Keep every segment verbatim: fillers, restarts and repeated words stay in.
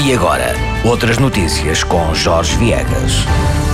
E agora, outras notícias com Jorge Viegas.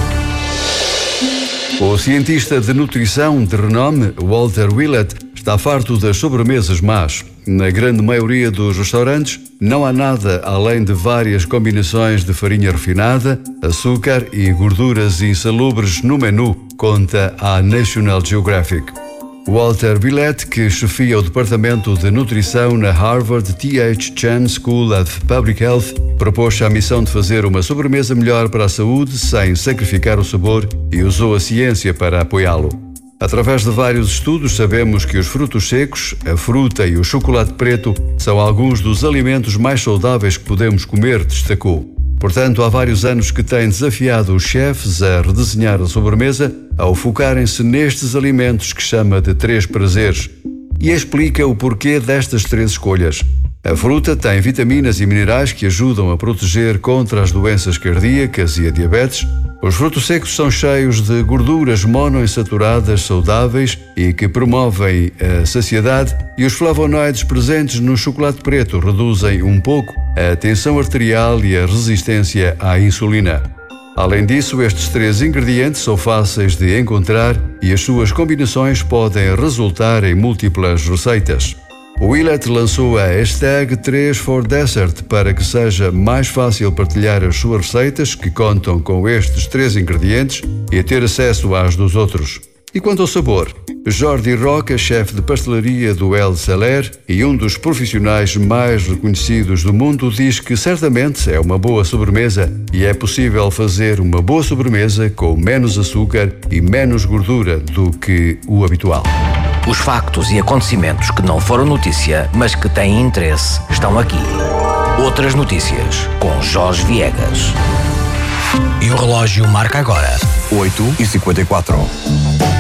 O cientista de nutrição de renome, Walter Willett, está farto das sobremesas más. Na grande maioria dos restaurantes, não há nada além de várias combinações de farinha refinada, açúcar e gorduras insalubres no menu, conta a National Geographic. Walter Willett, que chefia o Departamento de Nutrição na Harvard T H Chan School of Public Health, propôs a missão de fazer uma sobremesa melhor para a saúde sem sacrificar o sabor e usou a ciência para apoiá-lo. Através de vários estudos, sabemos que os frutos secos, a fruta e o chocolate preto são alguns dos alimentos mais saudáveis que podemos comer, destacou. Portanto, há vários anos que tem desafiado os chefes a redesenhar a sobremesa ao focarem-se nestes alimentos que chama de três prazeres. E explica o porquê destas três escolhas. A fruta tem vitaminas e minerais que ajudam a proteger contra as doenças cardíacas e a diabetes. Os frutos secos são cheios de gorduras monoinsaturadas saudáveis e que promovem a saciedade, e os flavonoides presentes no chocolate preto reduzem um pouco a tensão arterial e a resistência à insulina. Além disso, estes três ingredientes são fáceis de encontrar e as suas combinações podem resultar em múltiplas receitas. O Willett lançou a hashtag três for Dessert para que seja mais fácil partilhar as suas receitas que contam com estes três ingredientes e ter acesso às dos outros. E quanto ao sabor, Jordi Roca, chefe de pastelaria do El Celler e um dos profissionais mais reconhecidos do mundo, diz que certamente é uma boa sobremesa e é possível fazer uma boa sobremesa com menos açúcar e menos gordura do que o habitual. Os factos e acontecimentos que não foram notícia, mas que têm interesse, estão aqui. Outras notícias com Jorge Viegas. E o relógio marca agora oito e cinquenta e quatro.